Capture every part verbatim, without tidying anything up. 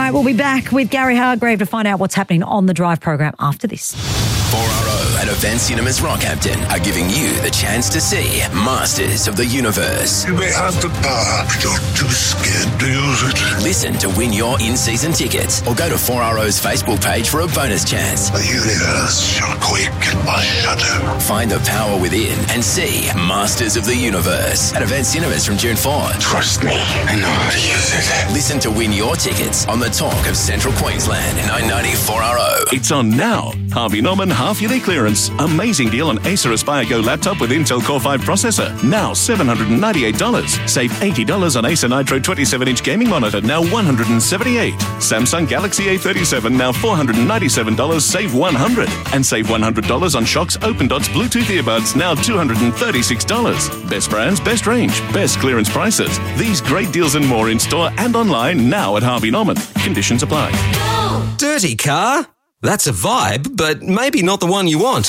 right, we'll be back with Gary Hargrave to find out what's happening on the Drive program after this. four R O and Event Cinemas Rockhampton are giving you the chance to see Masters of the Universe. You may have the power, but you're too scared to use it. Listen to win your in-season tickets or go to four R O's Facebook page for a bonus chance. The universe shall quake at my shadow. Find the power within and see Masters of the Universe at Event Cinemas from June fourth. Trust me, I know how to use it. Listen to win your tickets on the Talk of Central Queensland, nine ninety four R O. It's on now. Harvey Norman half-yearly clearance. Amazing deal on Acer Aspire Go laptop with Intel Core five processor. Now seven hundred ninety-eight dollars. Save eighty dollars on Acer Nitro twenty-seven inch gaming monitor, now one hundred seventy-eight dollars. Samsung Galaxy A thirty-seven, now four hundred ninety-seven dollars. Save one hundred dollars. And save one hundred dollars on Shox Open Dots Bluetooth earbuds, now two hundred thirty-six dollars. Best brands, best range, best clearance prices. These great deals and more in store and online now at Harvey Norman. Conditions apply. Dirty car? That's a vibe, but maybe not the one you want.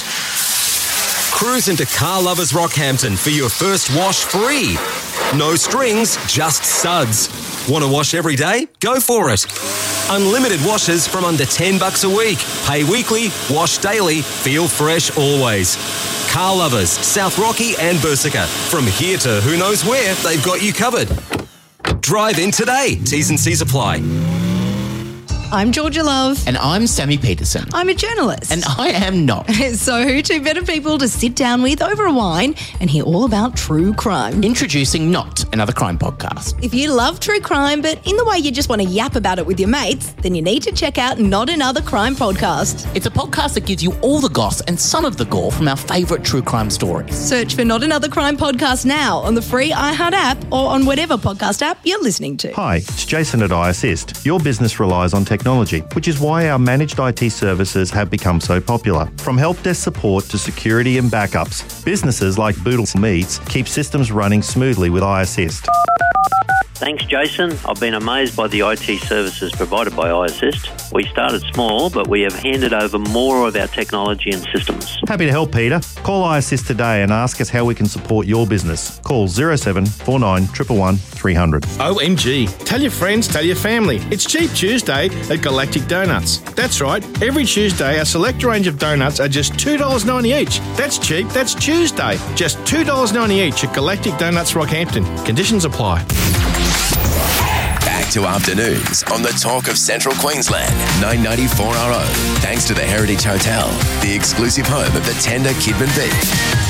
Cruise into Car Lovers Rockhampton for your first wash free. No strings, just suds. Want to wash every day? Go for it. Unlimited washes from under ten bucks a week. Pay weekly, wash daily, feel fresh always. Car Lovers, South Rocky and Bersica. From here to who knows where, they've got you covered. Drive in today. T's and C's apply. I'm Georgia Love. And I'm Sammy Peterson. I'm a journalist. And I am not. So who two better people to sit down with over a wine and hear all about true crime? Introducing Not, another crime podcast. If you love true crime, but in the way you just want to yap about it with your mates, then you need to check out Not Another Crime Podcast. It's a podcast that gives you all the goss and some of the gore from our favourite true crime stories. Search for Not Another Crime Podcast now on the free iHeart app or on whatever podcast app you're listening to. Hi, it's Jason at iAssist. Your business relies on technology. Technology, which is why our managed I T services have become so popular. From help desk support to security and backups, businesses like Boodle Meats keep systems running smoothly with iAssist. Thanks, Jason. I've been amazed by the I T services provided by iAssist. We started small, but we have handed over more of our technology and systems. Happy to help, Peter. Call iAssist today and ask us how we can support your business. Call zero seven four nine one one one three hundred. O M G. Tell your friends, tell your family. It's Cheap Tuesday at Galactic Donuts. That's right. Every Tuesday, our select range of donuts are just two dollars ninety each. That's cheap. That's Tuesday. Just two dollars ninety each at Galactic Donuts Rockhampton. Conditions apply. Back to afternoons on the Talk of Central Queensland, nine ninety four R O. Thanks to the Heritage Hotel, the exclusive home of the tender Kidman beef.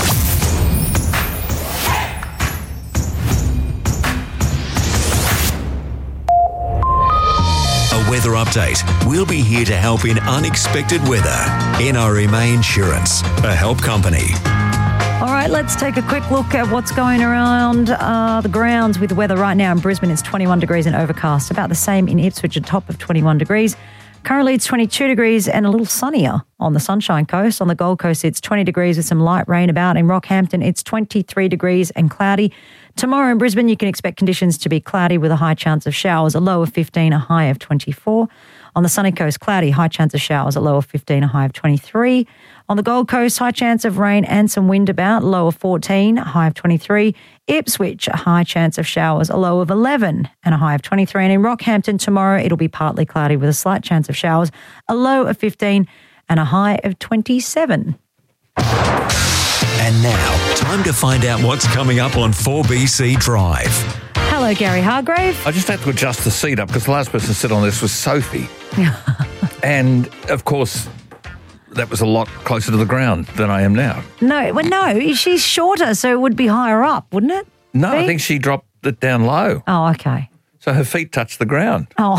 Weather update. We'll be here to help in unexpected weather. N R M A Insurance, a help company. All right, let's take a quick look at what's going around uh, the grounds with the weather right now. In Brisbane, it's twenty-one degrees and overcast. About the same in Ipswich, a top of twenty-one degrees. Currently, it's twenty-two degrees and a little sunnier on the Sunshine Coast. On the Gold Coast, it's twenty degrees with some light rain about. In Rockhampton, it's twenty-three degrees and cloudy. Tomorrow in Brisbane, you can expect conditions to be cloudy with a high chance of showers, a low of fifteen, a high of twenty-four. On the Sunny Coast, cloudy, high chance of showers, a low of fifteen, a high of twenty-three. On the Gold Coast, high chance of rain and some wind about, low of fourteen, a high of twenty-three. Ipswich, a high chance of showers, a low of eleven and a high of twenty-three. And in Rockhampton tomorrow, it'll be partly cloudy with a slight chance of showers, a low of fifteen and a high of twenty-seven. And now, time to find out what's coming up on four B C Drive. Hello, Gary Hargrave. I just had to adjust the seat up because the last person to sit on this was Sophie. And, of course, that was a lot closer to the ground than I am now. No, well, no, she's shorter, so it would be higher up, wouldn't it? No, be? I think she dropped it down low. Oh, okay. So her feet touched the ground. Oh.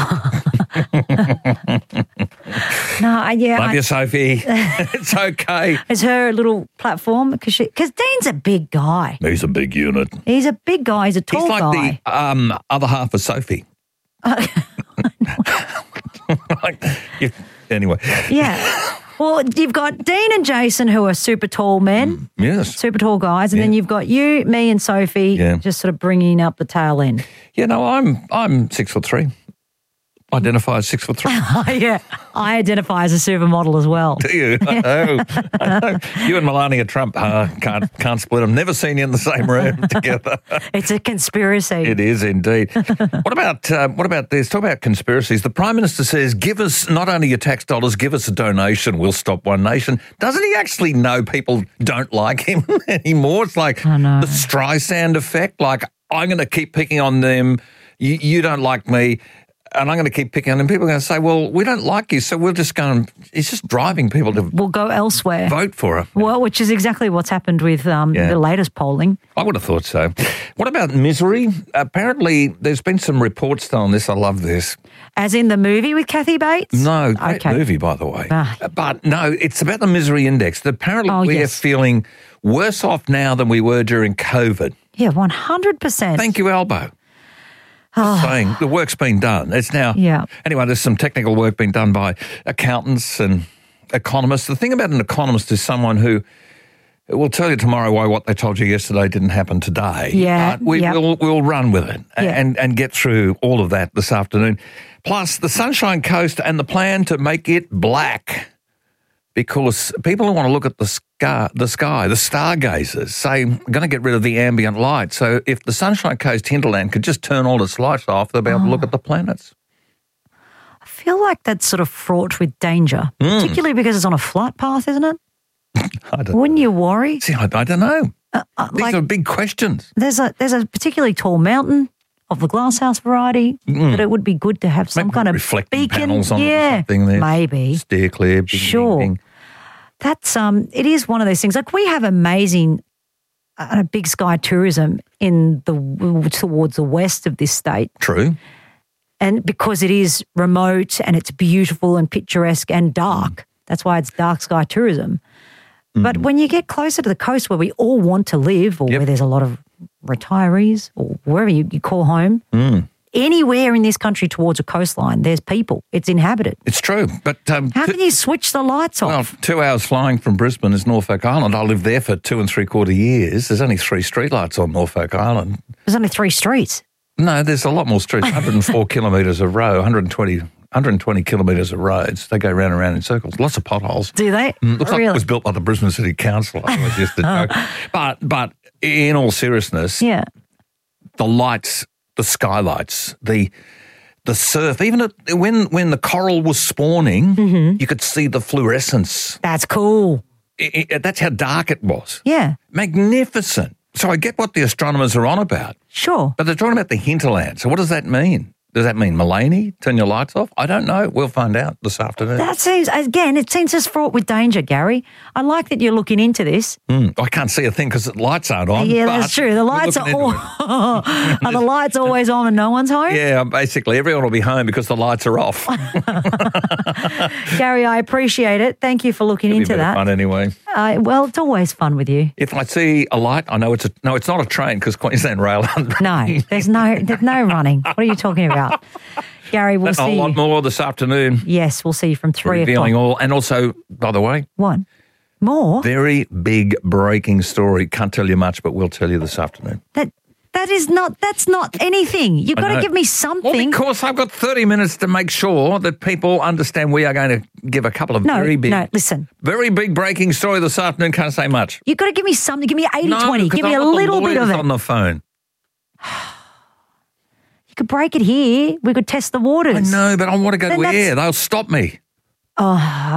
No, yeah. Love I, you, Sophie. It's okay. It's her little platform because she because Dean's a big guy. He's a big unit. He's a big guy. He's a tall He's like guy. the um, other half of Sophie. like, you, anyway. Yeah. Well, you've got Dean and Jason who are super tall men. Mm, yes. Super tall guys. And yeah. then you've got you, me and Sophie yeah. just sort of bringing up the tail end. Yeah, no, I'm I'm six foot three. identify as six foot three. Yeah, I identify as a supermodel as well. Do you? I know. I know. You and Melania Trump uh, can't can't split them. Never seen you in the same room together. It's a conspiracy. It is indeed. What about uh, what about this? Talk about conspiracies. The Prime Minister says, "Give us not only your tax dollars, give us a donation. We'll stop One Nation." Doesn't he actually know people don't like him anymore? It's like the Streisand effect. Like, I'm going to keep picking on them. You, you don't like me. And I'm going to keep picking on them. People are going to say, well, we don't like you, so we'll just go and... It's just driving people to... We'll go elsewhere. Vote for her. Well, which is exactly what's happened with um, Yeah. the latest polling. I would have thought so. What about Misery? Apparently, there's been some reports on this. I love this. As in the movie with Kathy Bates? No, great Okay. movie, by the way. Ah. But no, it's about the Misery Index. Apparently, Oh, we yes. are feeling worse off now than we were during COVID. Yeah, one hundred percent. Thank you, Albo. Oh. Just saying, the work's been done. It's now... Yeah. Anyway, there's some technical work being done by accountants and economists. The thing about an economist is someone who will tell you tomorrow why what they told you yesterday didn't happen today. Yeah, But we, yep. we'll, we'll run with it Yeah. and, and get through all of that this afternoon. Plus, the Sunshine Coast and the plan to make it black. Because people who want to look at the sky, the sky, the stargazers, say, I'm going to get rid of the ambient light. So if the Sunshine Coast hinterland could just turn all its lights off, they'll be able to look at the planets. I feel like that's sort of fraught with danger, Mm. particularly because it's on a flight path, isn't it? I don't, Wouldn't you worry? see, I, I don't know. Uh, uh, These like, are big questions. there's a there's a particularly tall mountain of the glasshouse variety Mm. that it would be good to have some Maybe kind of reflecting beacon. panels on it or yeah, something there. maybe. Steer clear. Bing, Sure. bing, bing. That's um, it is one of those things. Like we have amazing, uh, big sky tourism in the towards the west of this state, True. and because it is remote and it's beautiful and picturesque and dark, that's why it's dark sky tourism. But when you get closer to the coast, where we all want to live, or Yep. where there's a lot of retirees, or wherever you, you call home, Mm. anywhere in this country towards a coastline, there's people. It's inhabited. It's true. But um, How two, can you switch the lights well, off? two hours flying from Brisbane is Norfolk Island. I lived there for two and three quarter years. There's only three streetlights on Norfolk Island. There's only three streets. No, there's a lot more streets. one hundred four kilometres a row, one hundred twenty, one hundred twenty kilometres of roads. They go round and round in circles. Lots of potholes. Do they? Mm, looks like really? it was built by the Brisbane City Council. I was just a joke. But, but in all seriousness, Yeah. the lights, the skylights, the the surf, even at, when when the coral was spawning, Mm-hmm. you could see the fluorescence. That's cool. It, it, that's how dark it was. Yeah. Magnificent. So I get what the astronomers are on about, Sure. but they're talking about the hinterland. So what does that mean? Does that mean Mulaney, turn your lights off? I don't know. We'll find out this afternoon. That seems, again, it seems just fraught with danger, Gary. I like that you're looking into this. Mm, I can't see a thing because the lights aren't on. yeah, but that's true. The we're lights are looking all, into it. are the lights always on and no one's home? Yeah, basically everyone will be home because the lights are off. Gary, I appreciate it. Thank you for looking It'll be into a bit of that. fun anyway. Uh, well, it's always fun with you. If I see a light, I know it's a no. It's not a train because Queensland Rail. No, there's no, there's no running. What are you talking about? Gary, we'll a see lot you. more this afternoon. Yes, we'll see you from three Revealing o'clock. all, and also, by the way, What? More? very big breaking story. Can't tell you much, but we'll tell you this afternoon. That that is not. That's not anything. You've I got to know. give me Well, something. because I've got thirty minutes to make sure that people understand we are going to give a couple of no, very big, no. Listen, very big breaking story this afternoon. Can't say much. you've got to give me something. Give me eighty No, twenty. because Give me I've a got the little bit of lawyers it. on the phone. You could break it here. We could test the waters. I know, but I want to go Then to that's- air. They'll stop me. Oh,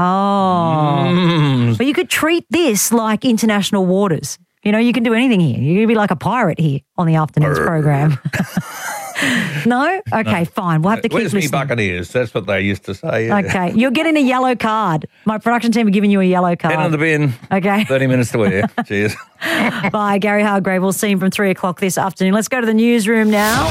Mm. but you could treat this like international waters. You know, you can do anything here. You can be like a pirate here on the afternoon's program. No? Okay, fine. We'll have to keep Where's me listening. Buccaneers? That's what they used to say. Yeah. Okay, you're getting a yellow card. My production team are giving you a yellow card. Head on the bin. Okay. thirty minutes to air. Cheers. Bye, Gary Hargrave. We'll see him from three o'clock this afternoon. Let's go to the newsroom now.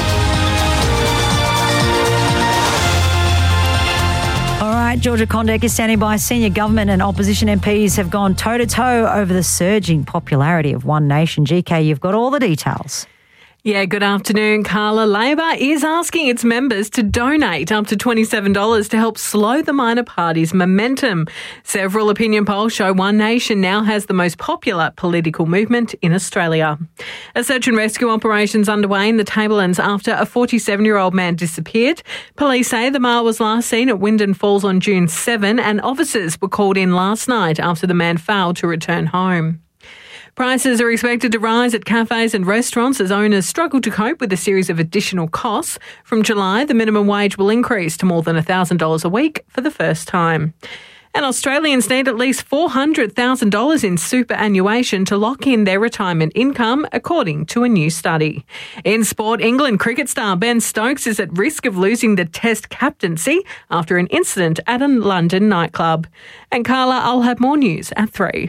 All right, Georgia Condek is standing by. Senior government and opposition M Ps have gone toe-to-toe over the surging popularity of One Nation. G K, you've got all the details. Yeah, good afternoon, Carla. Labor is asking its members to donate up to twenty-seven dollars to help slow the minor party's momentum. Several opinion polls show One Nation now has the most popular political movement in Australia. A search and rescue operation's underway in the Tablelands after a forty-seven-year-old man disappeared. Police say the male was last seen at Wyndon Falls on June seventh, and officers were called in last night after the man failed to return home. Prices are expected to rise at cafes and restaurants as owners struggle to cope with a series of additional costs. From July, the minimum wage will increase to more than one thousand dollars a week for the first time. And Australians need at least four hundred thousand dollars in superannuation to lock in their retirement income, according to a new study. In sport, England cricket star Ben Stokes is at risk of losing the Test captaincy after an incident at a London nightclub. And Carla, I'll have more news at three.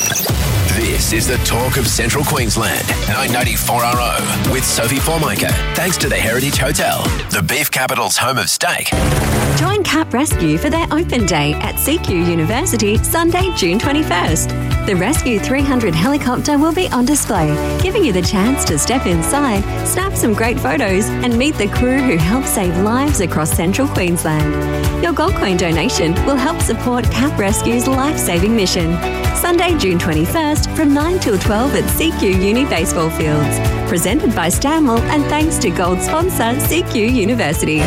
This is the talk of Central Queensland. nine ninety-four R O with Sophie Formica. Thanks to the Heritage Hotel, the beef capital's home of steak. Join Cap Rescue for their open day at C Q University, Sunday, June twenty-first. The Rescue three hundred helicopter will be on display, giving you the chance to step inside, snap some great photos, and meet the crew who help save lives across Central Queensland. Your gold coin donation will help support Cap Rescue's life-saving mission. Sunday, June twenty-first, from nine till twelve at C Q Uni Baseball Fields. Presented by Stanwell and thanks to gold sponsor C Q University.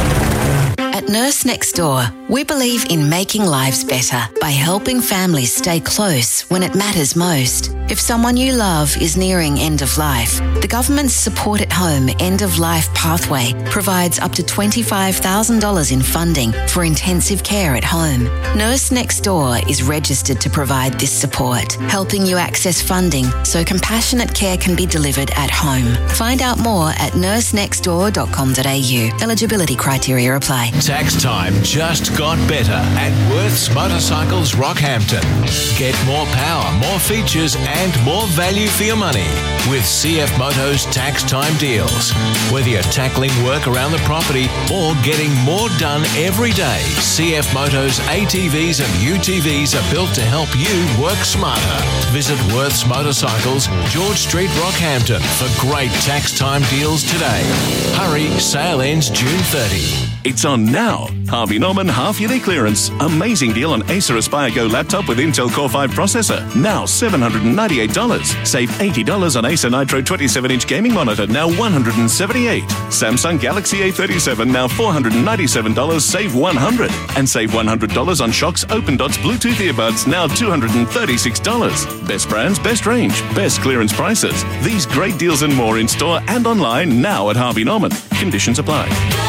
At Nurse Next Door, we believe in making lives better by helping families stay close when it matters most. If someone you love is nearing end of life, the government's Support at Home End of Life Pathway provides up to twenty-five thousand dollars in funding for intensive care at home. Nurse Next Door is registered to provide this support, helping you access funding so compassionate care can be delivered at home. Find out more at nurse next door dot com dot a u. Eligibility criteria apply. Tax time just got better at Worth's Motorcycles Rockhampton. Get more power, more features and more value for your money with C F Moto's tax time deals. Whether you're tackling work around the property or getting more done every day, C F Moto's A T Vs and U T Vs are built to help you work smarter. Visit Worth's Motorcycles, George Street, Rockhampton for great tax time deals today. Hurry, sale ends June thirtieth. It's on now. Harvey Norman half-yearly clearance. Amazing deal on Acer Aspire Go laptop with Intel Core five processor. Now seven hundred ninety-eight dollars. Save eighty dollars on Acer Nitro twenty-seven inch gaming monitor, now one hundred seventy-eight dollars. Samsung Galaxy A thirty-seven, now four hundred ninety-seven dollars. Save one hundred dollars. And save one hundred dollars on Shox Open Dots Bluetooth earbuds, now two hundred thirty-six dollars. Best brands, best range, best clearance prices. These great deals and more in store and online now at Harvey Norman. Conditions apply.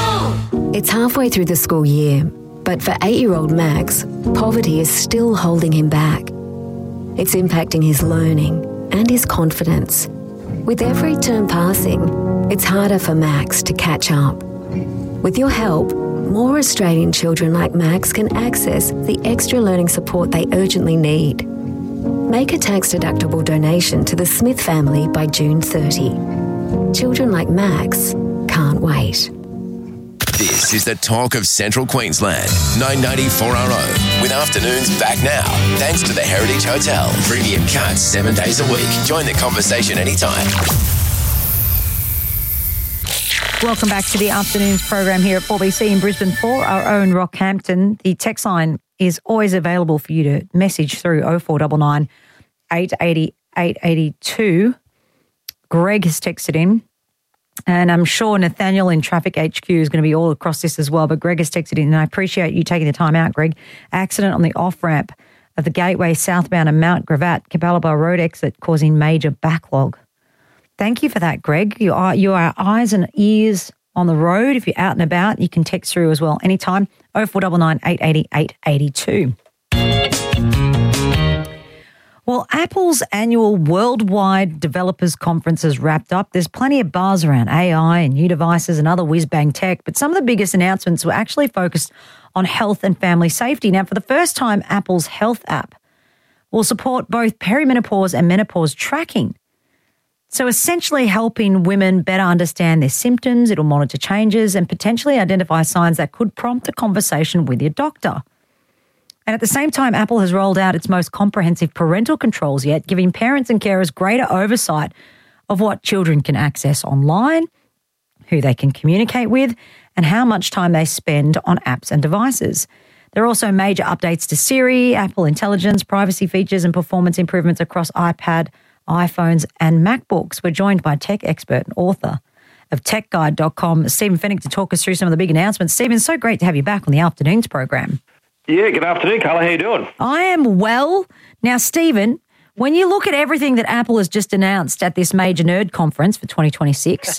It's halfway through the school year, but for eight-year-old Max, poverty is still holding him back. It's impacting his learning and his confidence. With every term passing, it's harder for Max to catch up. With your help, more Australian children like Max can access the extra learning support they urgently need. Make a tax-deductible donation to the Smith family by June thirtieth. Children like Max can't wait. This is the talk of Central Queensland. nine ninety-four R O. With afternoons back now. Thanks to the Heritage Hotel. Premium cuts seven days a week. Join the conversation anytime. Welcome back to the afternoons program here at four B C in Brisbane for our own Rockhampton. The text line is always available for you to message through oh four nine nine, eight eight oh, eight eight two. Greg has texted in. And I'm sure Nathaniel in Traffic H Q is going to be all across this as well. But Greg has texted in, and I appreciate you taking the time out, Greg. Accident on the off-ramp of the Gateway southbound and Mount Gravatt, Cabalaba Road exit causing major backlog. Thank you for that, Greg. You are, you are eyes and ears on the road. If you're out and about, you can text through as well anytime. oh four nine nine, eight eight oh, eight eight two. Well, Apple's annual Worldwide Developers Conference has wrapped up. There's plenty of buzz around A I and new devices and other whiz-bang tech, but some of the biggest announcements were actually focused on health and family safety. Now, for the first time, Apple's Health app will support both perimenopause and menopause tracking. So essentially helping women better understand their symptoms, it'll monitor changes and potentially identify signs that could prompt a conversation with your doctor. And at the same time, Apple has rolled out its most comprehensive parental controls yet, giving parents and carers greater oversight of what children can access online, who they can communicate with, and how much time they spend on apps and devices. There are also major updates to Siri, Apple Intelligence, privacy features and performance improvements across iPad, iPhones and MacBooks. We're joined by tech expert and author of tech guide dot com, Stephen Fenech, to talk us through some of the big announcements. Stephen, it's so great to have you back on the afternoons program. Yeah, good afternoon, Carla. How you doing? I am well. Now, Stephen, when you look at everything that Apple has just announced at this major nerd conference for twenty twenty-six,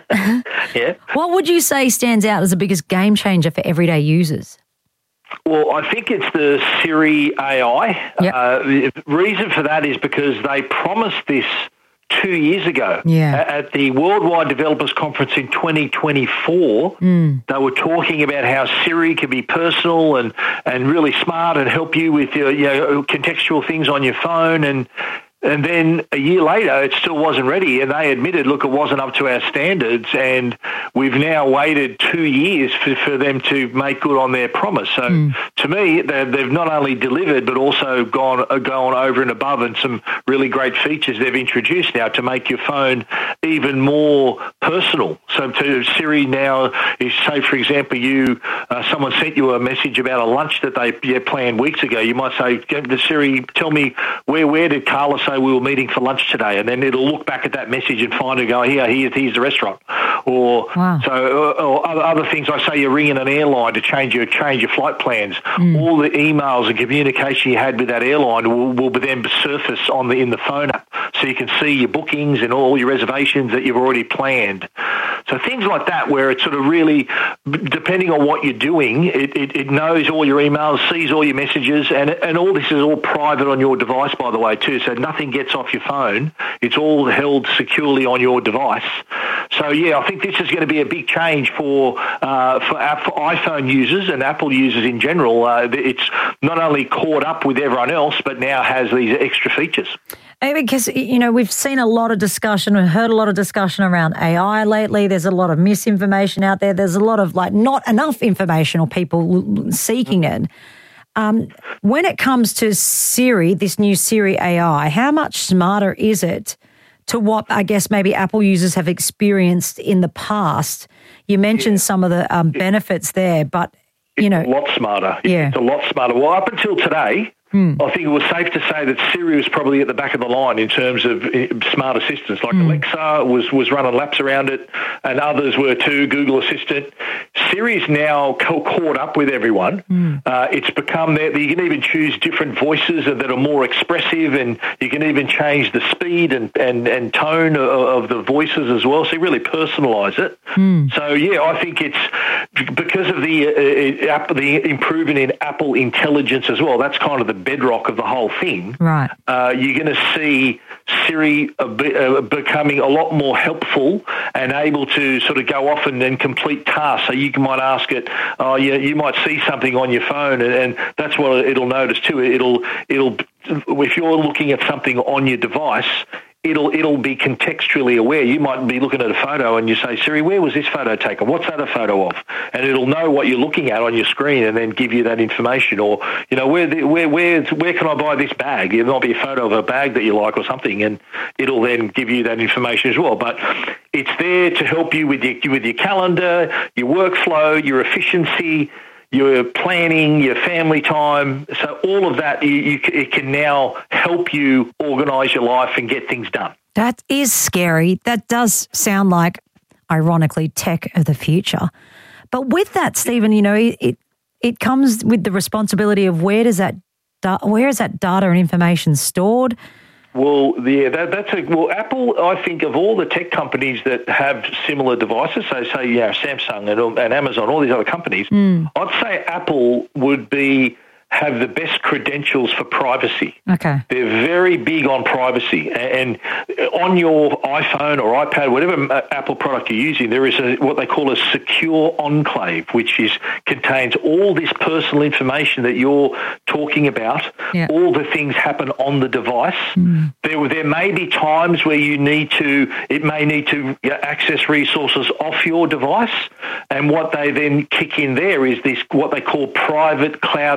yeah, what would you say stands out as the biggest game changer for everyday users? Well, I think it's the Siri A I. Yep. Uh, the reason for that is because they promised this two years ago. Yeah. At the Worldwide Developers Conference in twenty twenty-four. Mm. They were talking about how Siri can be personal and, and really smart and help you with your, you know, contextual things on your phone. And And then a year later, it still wasn't ready, and they admitted, look, it wasn't up to our standards, and we've now waited two years for, for them to make good on their promise. So mm. to me, they've not only delivered, but also gone, gone over and above, and some really great features they've introduced now to make your phone even more personal. So to Siri now, if, say, for example, you uh, someone sent you a message about a lunch that they yeah, planned weeks ago, you might say, Siri, tell me, where, where did Carla say we were meeting for lunch today? And then it'll look back at that message and find it, go, here, here's, here's the restaurant. Or wow. so, or, or other, other things, like say you're ringing an airline to change your change your flight plans. Mm. All the emails and communication you had with that airline will, will then surface on the in the phone app, so you can see your bookings and all your reservations that you've already planned. So things like that, where it's sort of really, depending on what you're doing, it, it, it knows all your emails, sees all your messages, and and all this is all private on your device, by the way, too. So nothing gets off your phone. It's all held securely on your device. So yeah, I think this is going to be a big change for uh, for, for iPhone users and Apple users in general. Uh, it's not only caught up with everyone else, but now has these extra features. Because, you know, we've seen a lot of discussion, we've heard a lot of discussion around A I lately. There's a lot of misinformation out there. There's a lot of, like, not enough information or people seeking it. Um, when it comes to Siri, this new Siri A I, how much smarter is it to what, I guess, maybe Apple users have experienced in the past? You mentioned yeah. some of the um, benefits there, but, you know. It's a lot smarter. Yeah. It's a lot smarter. Well, up until today, Hmm. I think it was safe to say that Siri was probably at the back of the line in terms of smart assistants. Like Hmm. Alexa was, was running laps around it, and others were too, Google Assistant. Siri's now co- caught up with everyone. Hmm. Uh, it's become that you can even choose different voices that are more expressive, and you can even change the speed and, and, and tone of, of the voices as well, so you really personalise it. Hmm. So, yeah, I think it's because of the, uh, the improvement in Apple Intelligence as well. That's kind of the bedrock of the whole thing. Right. Uh, you're going to see Siri uh, be, uh, becoming a lot more helpful and able to sort of go off and, and complete tasks. So you might ask it, oh, you, you might see something on your phone, and, and that's what it'll notice too. It'll, it'll, if you're looking at something on your device, It'll it'll be contextually aware. You might be looking at a photo and you say, Siri, where was this photo taken? What's that a photo of? And it'll know what you're looking at on your screen and then give you that information. Or, you know, where the, where where where can I buy this bag? It might be a photo of a bag that you like or something, and it'll then give you that information as well. But it's there to help you with your with your calendar, your workflow, your efficiency, your planning, your family time. So all of that, you, you, it can now help you organise your life and get things done. That is scary. That does sound like, ironically, tech of the future. But with that, Stephen, you know, it it, it comes with the responsibility of where does that da- where is that data and information stored? Well, yeah, that, that's a well. Apple, I think, of all the tech companies that have similar devices, so say, yeah, Samsung and, and Amazon, all these other companies, mm. I'd say Apple would be have the best credentials for privacy. Okay. They're very big on privacy. And on your iPhone or iPad, whatever Apple product you're using, there is a, what they call a secure enclave, which is contains all this personal information that you're talking about. Yeah. All the things happen on the device. Mm. There, there may be times where you need to, it may need to access resources off your device. And what they then kick in there is this, what they call private cloud computing.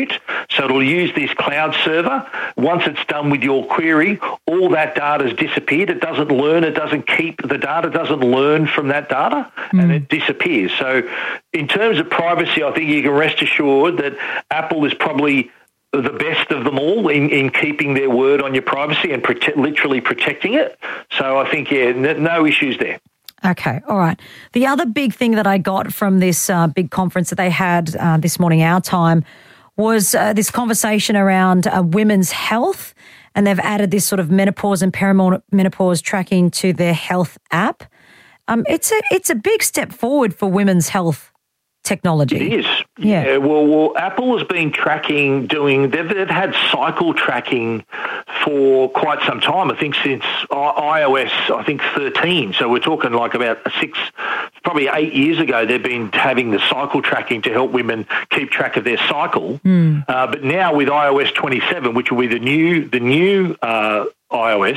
Compute. So it'll use this cloud server. Once it's done with your query, all that data's disappeared. It doesn't learn. It doesn't keep the data. It doesn't learn from that data, mm. and it disappears. So in terms of privacy, I think you can rest assured that Apple is probably the best of them all in, in keeping their word on your privacy and prote- literally protecting it. So I think, yeah, n- no issues there. Okay, all right. The other big thing that I got from this uh, big conference that they had uh, this morning, our time, was uh, this conversation around uh, women's health, and they've added this sort of menopause and perimenopause tracking to their health app. Um, it's a it's a big step forward for women's health technology. It is. Yeah. yeah well, well, Apple has been tracking, doing, they've, they've had cycle tracking for quite some time. I think since iOS, I think thirteen. So we're talking like about six, probably eight years ago, they've been having the cycle tracking to help women keep track of their cycle. Mm. Uh, but now with iOS twenty-seven, which will be the new, the new uh, iOS,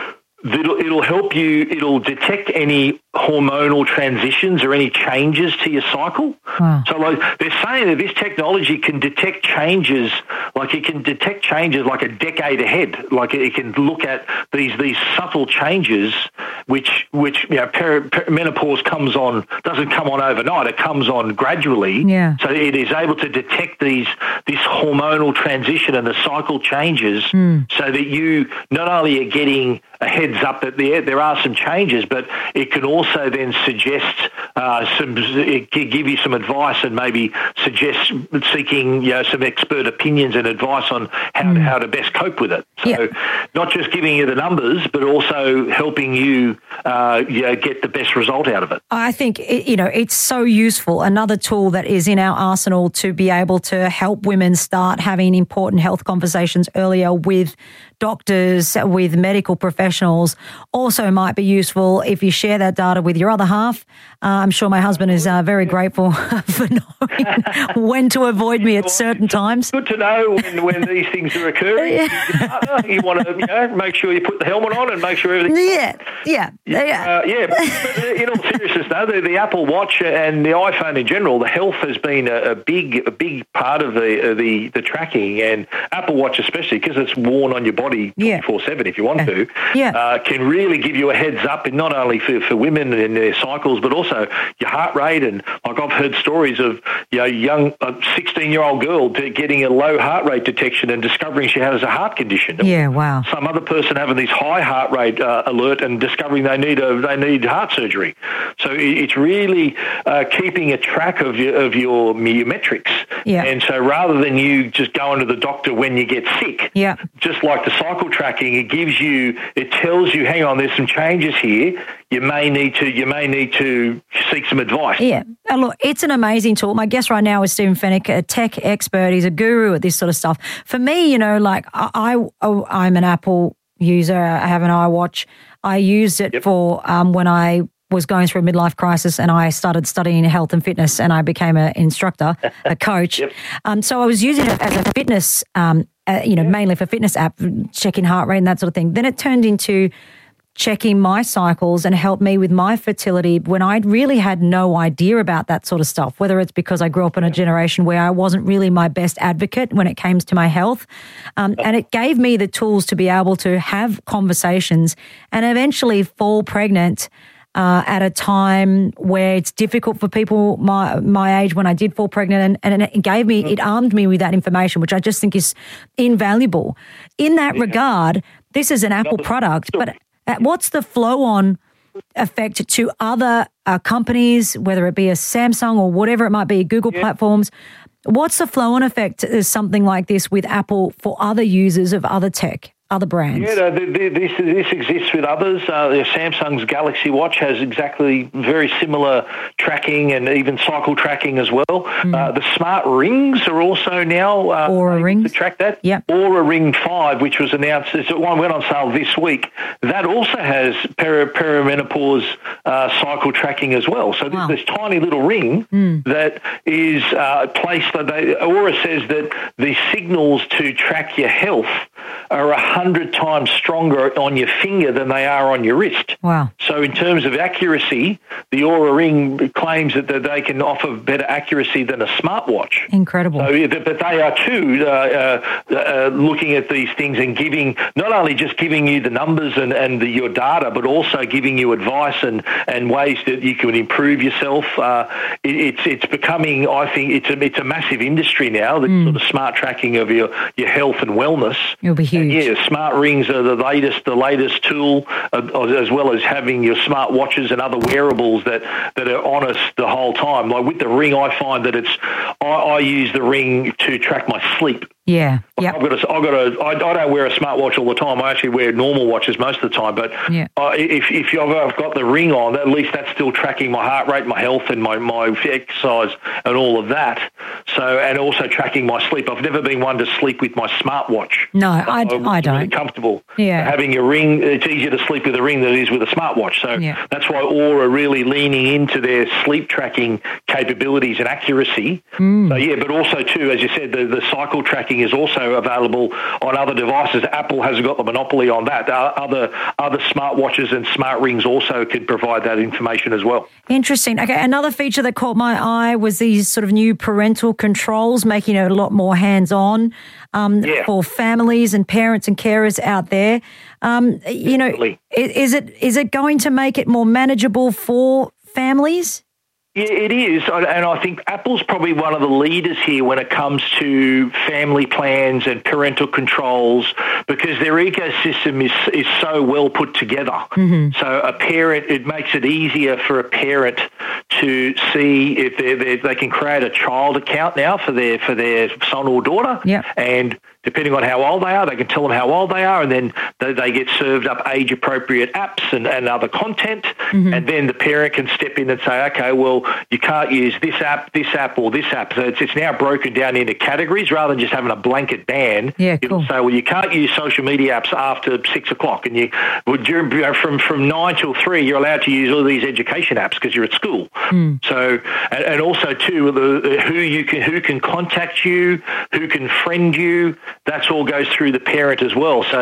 It'll, it'll help you, it'll detect any hormonal transitions or any changes to your cycle. Wow. So like they're saying that this technology can detect changes, like it can detect changes like a decade ahead. Like it can look at these these subtle changes, which, which you know, peri- per- menopause comes on, doesn't come on overnight, it comes on gradually. Yeah. So it is able to detect these this hormonal transition and the cycle changes Mm. so that you not only are getting a heads up that there there are some changes, but it can also then suggest uh, some, it can give you some advice and maybe suggest seeking you know some expert opinions and advice on how Mm. to, how to best cope with it. So Yeah. not just giving you the numbers, but also helping you uh, you know, get the best result out of it. I think, it- you know, it's so useful. Another tool that is in our arsenal to be able to help women start having important health conversations earlier with doctors, with medical professionals, also might be useful if you share that data with your other half. Uh, I'm sure my husband is uh, very grateful for knowing when to avoid me at certain times. Good to know when, when these things are occurring. Yeah. You want to you know, make sure you put the helmet on and make sure everything's Yeah, yeah, yeah. Uh, yeah, but, but in all seriousness, though, the, the Apple Watch and the iPhone in general, the health has been a, a big, a big part of the uh, the the tracking, and Apple Watch especially because it's worn on your body twenty-four seven if you want to. Yeah. Uh, can really give you a heads up, and not only for, for women in their cycles, but also your heart rate. And like I've heard stories of you know young sixteen year old girl getting a low heart rate detection and discovering she has a heart condition. Yeah, wow. Some other person having this high heart rate uh, alert and discovering they need a they need heart surgery. So it's really uh, keeping a track of your of your, your metrics. Yeah. And so rather than you just going to the doctor when you get sick, Yeah. just like the cycle tracking, it gives you, it tells you, hang on, there's some changes here. You may need to you may need to seek some advice. Yeah. And look, it's an amazing tool. My guest right now is Stephen Fenech, a tech expert. He's a guru at this sort of stuff. For me, you know, like I, I I'm an Apple user. I have an iWatch. I used it Yep. for um, when I was going through a midlife crisis and I started studying health and fitness and I became an instructor, a coach. Yep. Um, so I was using it as a fitness, um, uh, you know, mainly for fitness app, checking heart rate and that sort of thing. Then it turned into checking my cycles and helped me with my fertility when I really had no idea about that sort of stuff, whether it's because I grew up in a generation where I wasn't really my best advocate when it came to my health. Um, and it gave me the tools to be able to have conversations and eventually fall pregnant Uh, at a time where it's difficult for people my my age when I did fall pregnant, and, and it gave me, it armed me with that information, which I just think is invaluable. In that regard, this is an Apple product, but what's the flow-on effect to other uh, companies, whether it be a Samsung or whatever it might be, Google yeah. platforms? What's the flow-on effect of something like this with Apple for other users of other tech? Other brands? Yeah, no, this this exists with others. Uh, Samsung's Galaxy Watch has exactly very similar tracking and even cycle tracking as well. Mm. Uh, the smart rings are also now uh, Aura rings to track that. Yep. Aura Ring five, which was announced, it one went on sale this week. That also has peri- perimenopause uh, cycle tracking as well. So wow. there's this tiny little ring mm. that is uh, placed. They, Aura says that the signals to track your health are a hundred times stronger on your finger than they are on your wrist. Wow. So in terms of accuracy, the Aura Ring claims that, that they can offer better accuracy than a smartwatch. Incredible. So, but they are too uh, uh, uh, looking at these things and giving, not only just giving you the numbers and, and the, your data, but also giving you advice and, and ways that you can improve yourself. Uh, it, it's it's becoming, I think, it's a it's a massive industry now. The mm. sort of smart tracking of your, your health and wellness. It'll be huge. And yeah, smart rings are the latest the latest tool, uh, as well as having your smart watches and other wearables that, that are on us the whole time. Like with the ring, I find that it's I, I use the ring to track my sleep. Yeah, yeah. I've got a, I've got a, I, I don't wear a smartwatch all the time. I actually wear normal watches most of the time. But yeah. uh, if if you've I've got the ring on, at least that's still tracking my heart rate, my health, and my, my exercise and all of that. So and also tracking my sleep. I've never been one to sleep with my smartwatch. No, I, I'm I don't. Really comfortable. Yeah. Having a ring, it's easier to sleep with a ring than it is with a smartwatch. So yeah. that's why Aura really leaning into their sleep tracking capabilities and accuracy. Mm. So yeah, but also too, as you said, the, the cycle tracking is also available on other devices. Apple has got the monopoly on that. Uh, other other smartwatches and smart rings also could provide that information as well. Interesting. Okay, another feature that caught my eye was these sort of new parental controls, making it a lot more hands-on um, yeah. for families and parents and carers out there. Um, you know, is, is it is it going to make it more manageable for families? Yeah, it is, and I think Apple's probably one of the leaders here when it comes to family plans and parental controls, because their ecosystem is is so well put together. Mm-hmm. So a parent, it makes it easier for a parent to see if they they they can create a child account now for their for their son or daughter, yeah. and depending on how old they are, they can tell them how old they are, and then they, they get served up age-appropriate apps and, and other content, mm-hmm. and then the parent can step in and say, okay, well, you can't use this app, this app, or this app. So it's, it's now broken down into categories rather than just having a blanket ban. Yeah, cool. It'll say, well, you can't use social media apps after six o'clock, and you well, during, from from nine till three, you're allowed to use all these education apps because you're at school. Mm. So, and, and also too, the, who you can who can contact you, who can friend you. That's all goes through the parent as well. So